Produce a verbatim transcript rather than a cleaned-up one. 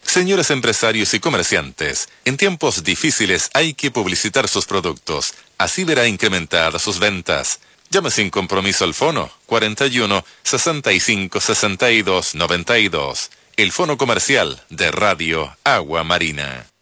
Señores empresarios y comerciantes, en tiempos difíciles hay que publicitar sus productos. Así verá incrementadas sus ventas. Llame sin compromiso al fono cuarenta y uno, sesenta y cinco, sesenta y dos, noventa y dos. El fono comercial de Radio Agua Marina.